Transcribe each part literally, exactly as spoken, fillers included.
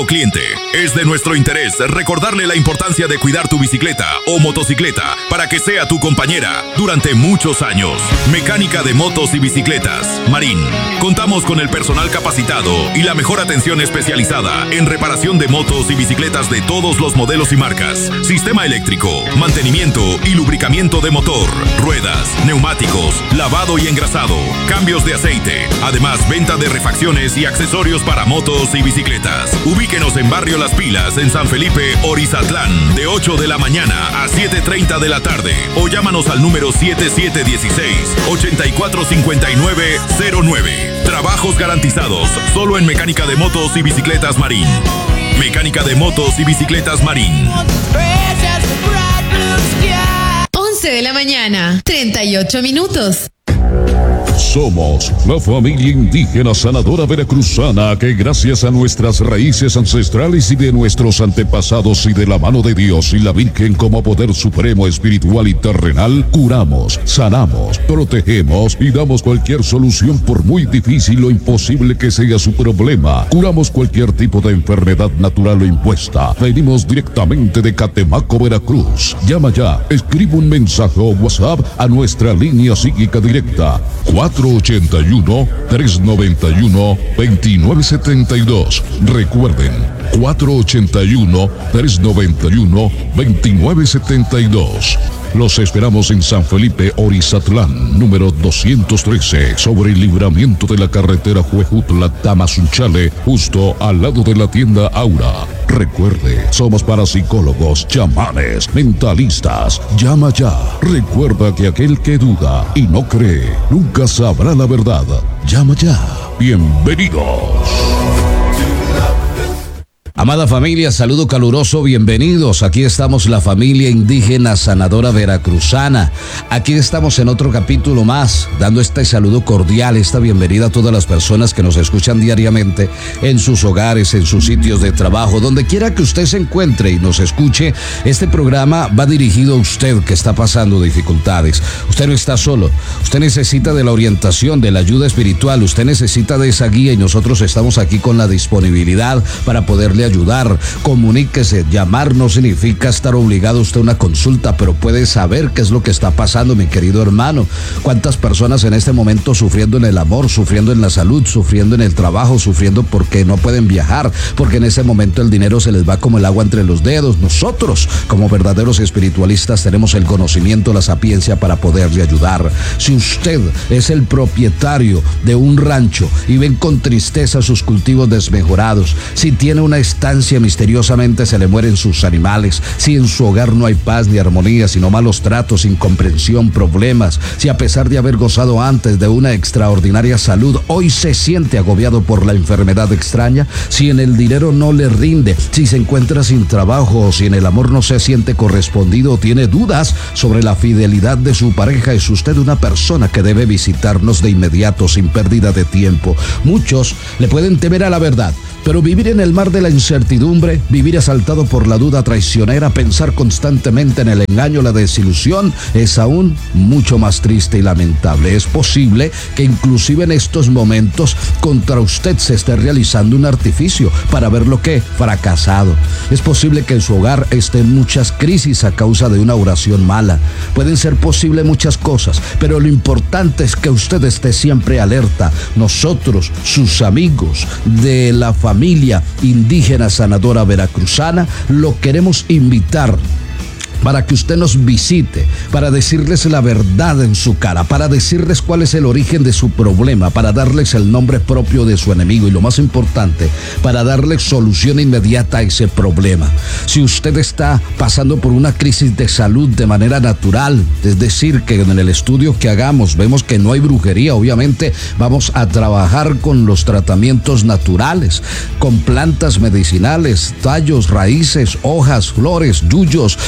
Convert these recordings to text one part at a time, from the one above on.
Cliente, es de nuestro interés recordarle la importancia de cuidar tu bicicleta o motocicleta para que sea tu compañera durante muchos años. Mecánica de motos y bicicletas, Marín. Contamos con el personal capacitado y la mejor atención especializada en reparación de motos y bicicletas de todos los modelos y marcas. Sistema eléctrico, mantenimiento y lubricamiento de motor, ruedas, neumáticos, lavado y engrasado, cambios de aceite. Además, venta de refacciones y accesorios para motos y bicicletas. Ubíquenos en Barrio Las Pilas, en San Felipe, Orizatlán, de ocho de la mañana a siete treinta de la tarde. O llámanos al número siete siete uno seis, ocho cuatro cinco nueve cero nueve. Trabajos garantizados solo en Mecánica de Motos y Bicicletas Marín. Mecánica de Motos y Bicicletas Marín. once de la mañana, treinta y ocho minutos. Somos la familia indígena sanadora veracruzana que gracias a nuestras raíces ancestrales y de nuestros antepasados y de la mano de Dios y la Virgen como poder supremo espiritual y terrenal, curamos, sanamos, protegemos y damos cualquier solución por muy difícil o imposible que sea su problema. Curamos cualquier tipo de enfermedad natural o impuesta. Venimos directamente de Catemaco, Veracruz. Llama ya, escribe un mensaje o WhatsApp a nuestra línea psíquica directa cuatro ochenta y uno, tres noventa y uno, veintinueve setenta y dos. Recuerden, cuatro ochenta y uno, tres noventa y uno, veintinueve setenta y dos. Los esperamos en San Felipe, Orizatlán, número doscientos trece, sobre el libramiento de la carretera Huejutla-Tamazunchale, justo al lado de la tienda Aura. Recuerde, somos parapsicólogos, chamanes, mentalistas. Llama ya. Recuerda que aquel que duda y no cree, nunca sabrá la verdad. Llama ya. Bienvenidos. Amada familia, saludo caluroso, bienvenidos. Aquí estamos la familia indígena sanadora veracruzana. Aquí estamos en otro capítulo más, dando este saludo cordial, esta bienvenida a todas las personas que nos escuchan diariamente en sus hogares, en sus sitios de trabajo, donde quiera que usted se encuentre y nos escuche. Este programa va dirigido a usted que está pasando dificultades. Usted no está solo, usted necesita de la orientación, de la ayuda espiritual, usted necesita de esa guía y nosotros estamos aquí con la disponibilidad para poderle ayudar. Comuníquese. Llamar no significa estar obligado a usted a una consulta, pero puede saber qué es lo que está pasando, mi querido hermano. Cuántas personas en este momento sufriendo en el amor, sufriendo en la salud, sufriendo en el trabajo, sufriendo porque no pueden viajar, porque en ese momento el dinero se les va como el agua entre los dedos. Nosotros, como verdaderos espiritualistas, tenemos el conocimiento, la sapiencia para poderle ayudar. Si usted es el propietario de un rancho y ven con tristeza sus cultivos desmejorados, si tiene una estancia misteriosamente se le mueren sus animales, si en su hogar no hay paz ni armonía, sino malos tratos, incomprensión, problemas, si a pesar de haber gozado antes de una extraordinaria salud, hoy se siente agobiado por la enfermedad extraña, si en el dinero no le rinde, si se encuentra sin trabajo, o si en el amor no se siente correspondido o tiene dudas sobre la fidelidad de su pareja, es usted una persona que debe visitarnos de inmediato, sin pérdida de tiempo. Muchos le pueden temer a la verdad, pero vivir en el mar de la incertidumbre, vivir asaltado por la duda traicionera, pensar constantemente en el engaño, la desilusión, es aún mucho más triste y lamentable. Es posible que inclusive en estos momentos contra usted se esté realizando un artificio para verlo que fracasado. Es posible que en su hogar estén muchas crisis a causa de una oración mala. Pueden ser posibles muchas cosas, pero lo importante es que usted esté siempre alerta. Nosotros, sus amigos de la familia, familia indígena sanadora veracruzana, lo queremos invitar para que usted nos visite, para decirles la verdad en su cara, para decirles cuál es el origen de su problema, para darles el nombre propio de su enemigo y lo más importante, para darles solución inmediata a ese problema. Si usted está pasando por una crisis de salud de manera natural, es decir, que en el estudio que hagamos vemos que no hay brujería, obviamente vamos a trabajar con los tratamientos naturales, con plantas medicinales, tallos, raíces, hojas, flores, yuyos, que son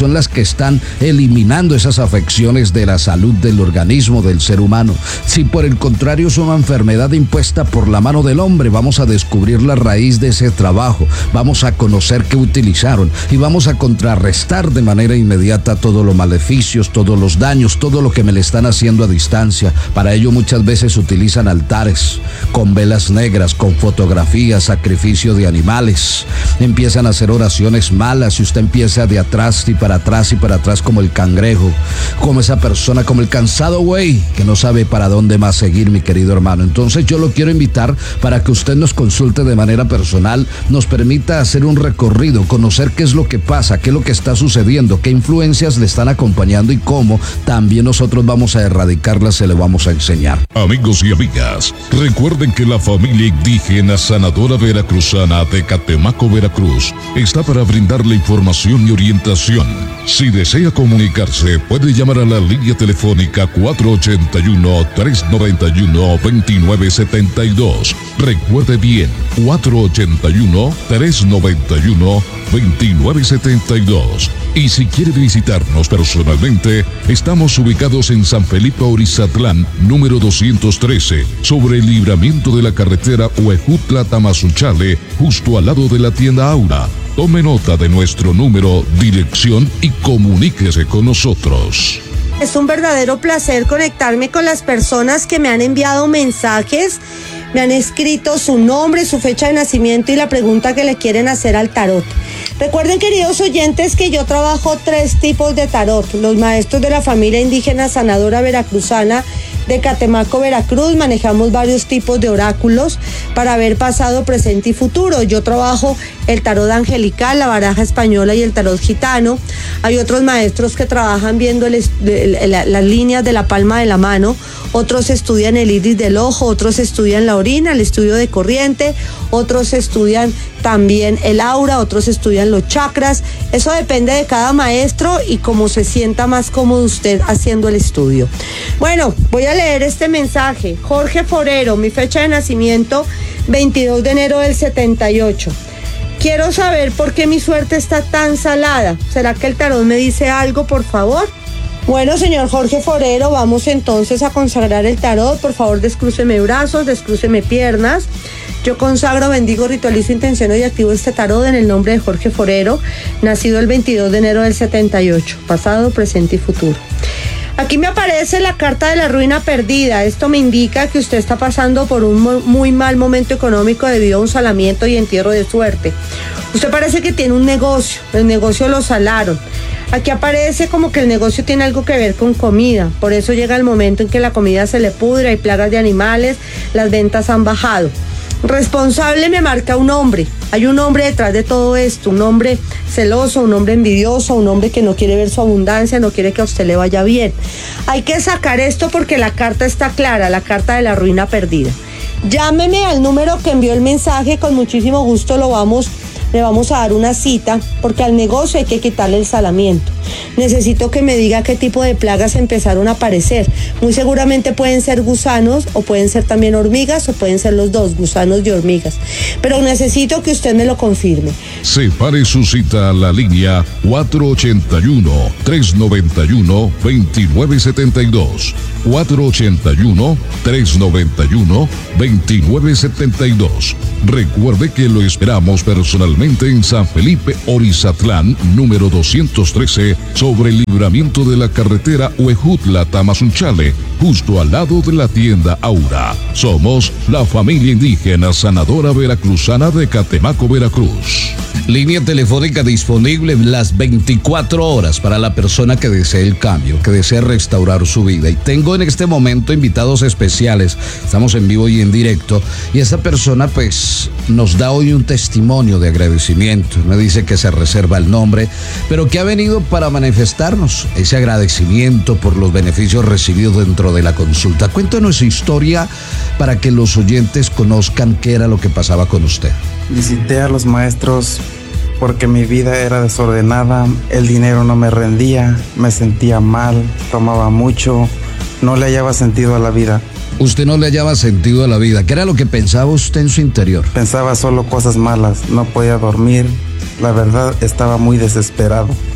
son las que están eliminando esas afecciones de la salud del organismo del ser humano. Si por el contrario es una enfermedad impuesta por la mano del hombre, vamos a descubrir la raíz de ese trabajo, vamos a conocer qué utilizaron y vamos a contrarrestar de manera inmediata todos los maleficios, todos los daños, todo lo que me le están haciendo a distancia. Para ello muchas veces utilizan altares con velas negras, con fotografías, sacrificio de animales. Empiezan a hacer oraciones malas y usted empieza de atrás y para atrás y para atrás como el cangrejo, como esa persona, como el cansado güey que no sabe para dónde más seguir, mi querido hermano. Entonces yo lo quiero invitar para que usted nos consulte de manera personal, nos permita hacer un recorrido, conocer qué es lo que pasa, qué es lo que está sucediendo, qué influencias le están acompañando y cómo también nosotros vamos a erradicarlas, se le vamos a enseñar. Amigos y amigas, recuerden que la familia indígena sanadora veracruzana de Catemaco, Veracruz, está para brindarle información y orientación. Si desea comunicarse, puede llamar a la línea telefónica cuatro ocho uno, tres nueve uno, dos nueve siete dos. Recuerde bien, cuatro ocho uno, tres nueve uno, dos nueve siete dos. Y si quiere visitarnos personalmente, estamos ubicados en San Felipe Orizatlán, número doscientos trece, sobre el libramiento de la carretera Huejutla-Tamazunchale, justo al lado de la tienda Aura. Tome nota de nuestro número, dirección y comuníquese con nosotros. Es un verdadero placer conectarme con las personas que me han enviado mensajes, me han escrito su nombre, su fecha de nacimiento y la pregunta que le quieren hacer al tarot. Recuerden, queridos oyentes, que yo trabajo tres tipos de tarot. Los maestros de la familia indígena sanadora veracruzana de Catemaco, Veracruz, manejamos varios tipos de oráculos para ver pasado, presente y futuro. Yo trabajo el tarot angelical, la baraja española y el tarot gitano. Hay otros maestros que trabajan viendo el, el, la, las líneas de la palma de la mano, otros estudian el iris del ojo, otros estudian la orina, el estudio de corriente, otros estudian también el aura, otros estudian los chakras. Eso depende de cada maestro y cómo se sienta más cómodo usted haciendo el estudio. Bueno, voy a leer este mensaje. Jorge Forero, mi fecha de nacimiento, veintidós de enero del setenta y ocho. Quiero saber por qué mi suerte está tan salada. ¿Será que el tarot me dice algo, por favor? Bueno, señor Jorge Forero, vamos entonces a consagrar el tarot. Por favor, descrúceme brazos, descrúceme piernas. Yo consagro, bendigo, ritualizo, intenciono y activo este tarot en el nombre de Jorge Forero, nacido el veintidós de enero del setenta y ocho, pasado, presente y futuro. Aquí me aparece la carta de la ruina perdida. Esto me indica que usted está pasando por un muy mal momento económico debido a un salamiento y entierro de suerte. Usted parece que tiene un negocio, el negocio lo salaron. Aquí aparece como que el negocio tiene algo que ver con comida, por eso llega el momento en que la comida se le pudre, hay plagas de animales, las ventas han bajado. Responsable me marca un hombre, hay un hombre detrás de todo esto, un hombre celoso, un hombre envidioso, un hombre que no quiere ver su abundancia, no quiere que a usted le vaya bien. Hay que sacar esto porque la carta está clara, la carta de la ruina perdida. Llámeme al número que envió el mensaje, con muchísimo gusto lo vamos le vamos a dar una cita, porque al negocio hay que quitarle el salamiento. Necesito que me diga qué tipo de plagas empezaron a aparecer. Muy seguramente pueden ser gusanos, o pueden ser también hormigas, o pueden ser los dos, gusanos y hormigas. Pero necesito que usted me lo confirme. Separe su cita a la línea cuatro ocho uno, tres nueve uno, dos nueve siete dos. cuatro ocho uno, tres nueve uno, dos nueve siete dos. Recuerde que lo esperamos personalmente en San Felipe Orizatlán, número doscientos trece, sobre el libramiento de la carretera Huejutla-Tamazunchale, justo al lado de la tienda Aura. Somos la familia indígena sanadora veracruzana de Catemaco, Veracruz. Línea telefónica disponible las veinticuatro horas para la persona que desee el cambio, que desee restaurar su vida. Y tengo en este momento invitados especiales. Estamos en vivo y en directo. Y esta persona pues nos da hoy un testimonio de agradecimiento. Me dice que se reserva el nombre, pero que ha venido para manifestarnos ese agradecimiento por los beneficios recibidos dentro de la consulta. Cuéntanos su historia para que los oyentes conozcan qué era lo que pasaba con usted. Visité a los maestros porque mi vida era desordenada, el dinero no me rendía, me sentía mal, tomaba mucho, no le hallaba sentido a la vida. Usted no le hallaba sentido a la vida. ¿Qué era lo que pensaba usted en su interior? Pensaba solo cosas malas, no podía dormir, la verdad estaba muy desesperado.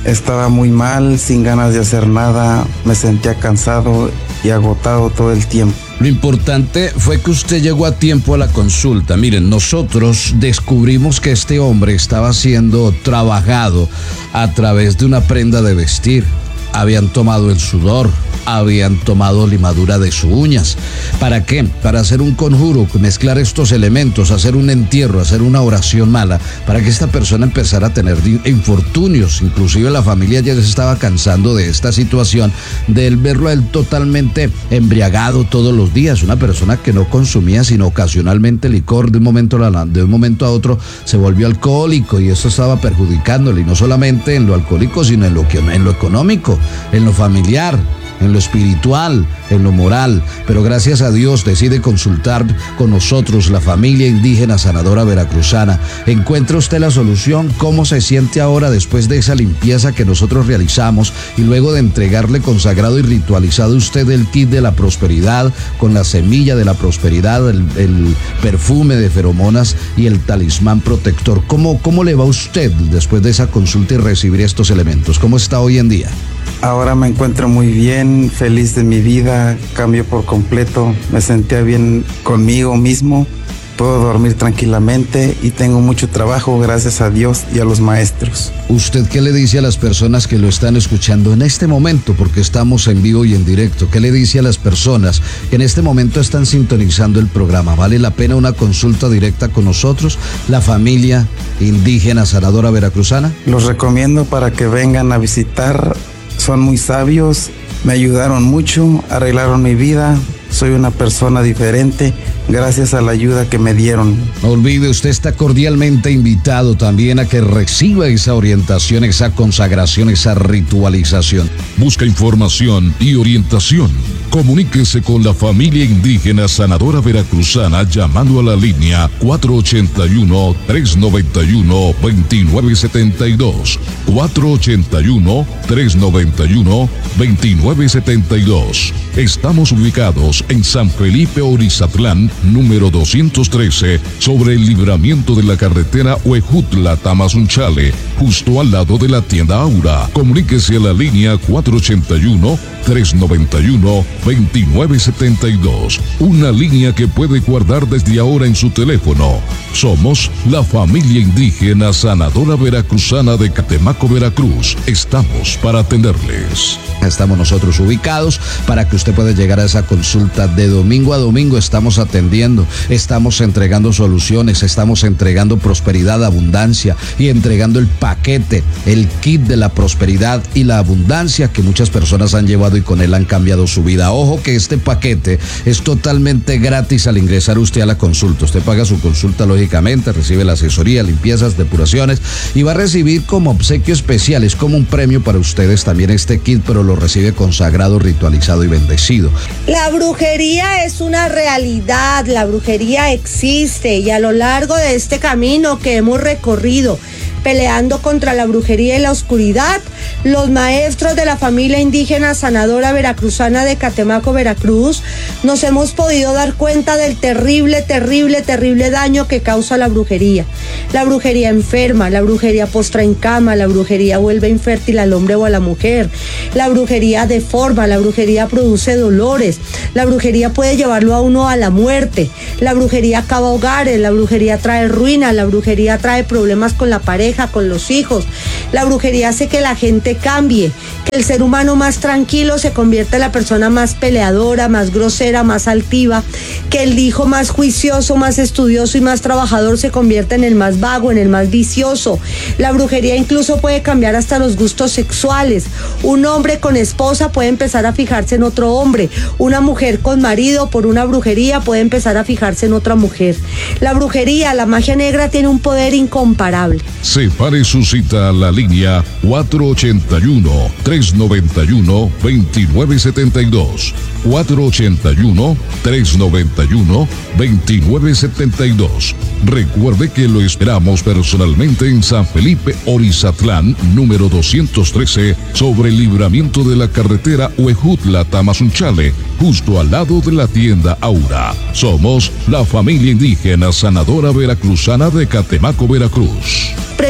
Estaba muy mal, sin ganas de hacer nada, me sentía cansado y agotado todo el tiempo. Lo importante fue que usted llegó a tiempo a la consulta. Miren, nosotros descubrimos que este hombre estaba siendo trabajado a través de una prenda de vestir. Habían tomado el sudor, habían tomado limadura de sus uñas. ¿Para qué? Para hacer un conjuro, mezclar estos elementos, hacer un entierro, hacer una oración mala, para que esta persona empezara a tener infortunios. Inclusive la familia ya se estaba cansando de esta situación, del verlo a él totalmente embriagado todos los días. Una persona que no consumía sino ocasionalmente licor, de un momento a, de un momento a otro se volvió alcohólico, y eso estaba perjudicándole, y no solamente en lo alcohólico, sino en lo, que, en lo económico, en lo familiar, en lo espiritual, en lo moral. Pero gracias a Dios decide consultar con nosotros, la familia indígena sanadora veracruzana. ¿Encuentra usted la solución? ¿Cómo se siente ahora después de esa limpieza que nosotros realizamos y luego de entregarle consagrado y ritualizado usted el kit de la prosperidad con la semilla de la prosperidad, el, el perfume de feromonas y el talismán protector? ¿Cómo, cómo le va a usted después de esa consulta y recibir estos elementos? ¿Cómo está hoy en día? Ahora me encuentro muy bien, feliz de mi vida, cambió por completo, me sentía bien conmigo mismo, puedo dormir tranquilamente y tengo mucho trabajo gracias a Dios y a los maestros. ¿Usted qué le dice a las personas que lo están escuchando en este momento? Porque estamos en vivo y en directo. ¿Qué le dice a las personas que en este momento están sintonizando el programa? ¿Vale la pena una consulta directa con nosotros, la familia indígena sanadora veracruzana? Los recomiendo para que vengan a visitar. Son muy sabios, me ayudaron mucho, arreglaron mi vida, soy una persona diferente gracias a la ayuda que me dieron. No olvide, usted está cordialmente invitado también a que reciba esa orientación, esa consagración, esa ritualización. Busca información y orientación. Comuníquese con la familia indígena sanadora veracruzana llamando a la línea cuatro ocho uno, tres nueve uno, dos nueve siete dos. cuatro ocho uno, tres nueve uno, dos nueve siete dos. Estamos ubicados en San Felipe Orizatlán, número doscientos trece, sobre el libramiento de la carretera Huejutla-Tamazunchale, justo al lado de la tienda Aura. Comuníquese a la línea cuatro ocho uno, tres nueve uno, dos nueve siete dos. Una línea que puede guardar desde ahora en su teléfono. Somos la familia indígena sanadora veracruzana de Catemaco, Veracruz. Estamos para atenderles. Estamos nosotros ubicados para que usted pueda llegar a esa consulta de domingo a domingo. Estamos atendiendo, estamos entregando soluciones, estamos entregando prosperidad, abundancia y entregando el paquete, el kit de la prosperidad y la abundancia que muchas personas han llevado y con él han cambiado su vida. Ojo que este paquete es totalmente gratis al ingresar usted a la consulta. Usted paga su consulta lógicamente, recibe la asesoría, limpiezas, depuraciones y va a recibir como obsequio especial, es como un premio para ustedes también este kit, pero lo recibe consagrado, ritualizado y bendecido. La brujería es una realidad, la brujería existe y a lo largo de este camino que hemos recorrido peleando contra la brujería y la oscuridad, los maestros de la familia indígena sanadora veracruzana de Catemaco, Veracruz, nos hemos podido dar cuenta del terrible, terrible, terrible daño que causa la brujería. La brujería enferma, la brujería postra en cama, la brujería vuelve infértil al hombre o a la mujer, la brujería deforma, la brujería produce dolores, la brujería puede llevarlo a uno a la muerte, la brujería acaba hogares, la brujería trae ruina, la brujería trae problemas con la pareja, con los hijos. La brujería hace que la gente cambie, que el ser humano más tranquilo se convierta en la persona más peleadora, más grosera, más altiva, que el hijo más juicioso, más estudioso y más trabajador se convierta en el más vago, en el más vicioso. La brujería incluso puede cambiar hasta los gustos sexuales. Un hombre con esposa puede empezar a fijarse en otro hombre. Una mujer con marido por una brujería puede empezar a fijarse en otra mujer. La brujería, la magia negra tiene un poder incomparable. Separe su cita a la línea cuatro ocho uno, tres nueve uno, dos nueve siete dos. cuatro ocho uno, tres nueve uno, dos nueve siete dos. Recuerde que lo esperamos personalmente en San Felipe Orizatlán, número doscientos trece, sobre el libramiento de la carretera Huejutla-Tamazunchale, justo al lado de la tienda Aura. Somos la familia indígena sanadora veracruzana de Catemaco, Veracruz.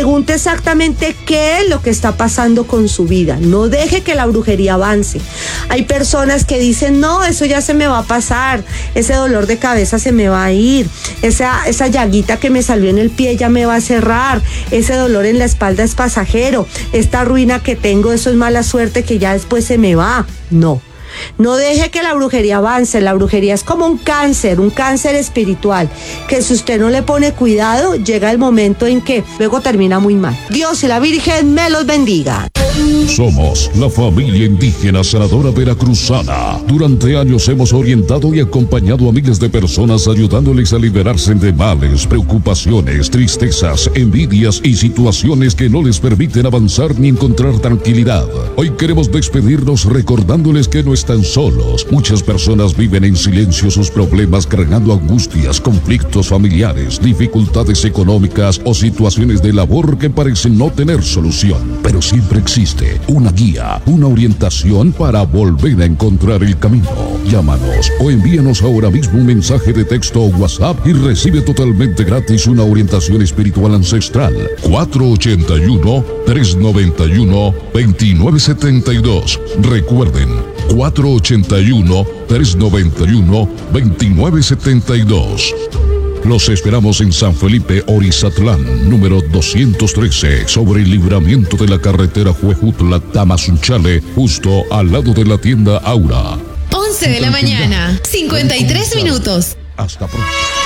pregunte exactamente qué es lo que está pasando con su vida. No deje que la brujería avance. Hay personas que dicen, no, eso ya se me va a pasar, ese dolor de cabeza se me va a ir, esa, esa llaguita que me salió en el pie ya me va a cerrar, ese dolor en la espalda es pasajero, esta ruina que tengo, eso es mala suerte que ya después se me va. No. No deje que la brujería avance. La brujería es como un cáncer, un cáncer espiritual, que si usted no le pone cuidado, llega el momento en que luego termina muy mal. Dios y la Virgen me los bendiga. Somos la familia indígena sanadora veracruzana. Durante años hemos orientado y acompañado a miles de personas ayudándoles a liberarse de males, preocupaciones, tristezas, envidias y situaciones que no les permiten avanzar ni encontrar tranquilidad. Hoy queremos despedirnos recordándoles que no están solos. Muchas personas viven en silencio sus problemas, cargando angustias, conflictos familiares, dificultades económicas o situaciones de labor que parecen no tener solución. Pero siempre existe una guía, una orientación para volver a encontrar el camino. Llámanos o envíanos ahora mismo un mensaje de texto o WhatsApp y recibe totalmente gratis una orientación espiritual ancestral. cuatro ocho uno, tres nueve uno, dos nueve siete dos. Recuerden, cuatro ocho uno, tres nueve uno, dos nueve siete dos. Los esperamos en San Felipe, Orizatlán, número doscientos trece, sobre el libramiento de la carretera Huejutla-Tamazunchale, justo al lado de la tienda Aura. once de la mañana, cincuenta y tres minutos. Hasta pronto.